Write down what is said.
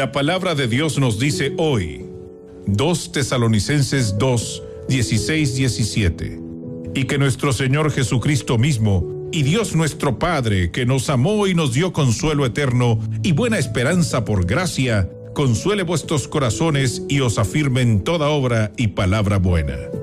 La palabra de Dios nos dice hoy, 2 Tesalonicenses 2, 16, 17, y que nuestro Señor Jesucristo mismo y Dios nuestro Padre, que nos amó y nos dio consuelo eterno y buena esperanza por gracia, consuele vuestros corazones y os afirme en toda obra y palabra buena.